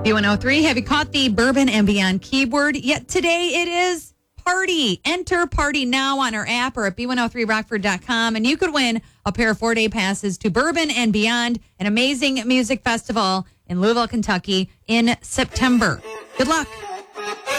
B103, have you caught the Bourbon and Beyond keyword? Yet today it is party. Enter party now on our app or at b103rockford.com, and you could win a pair of 4-day passes to Bourbon and Beyond, an amazing music festival in Louisville, Kentucky in September. Good luck.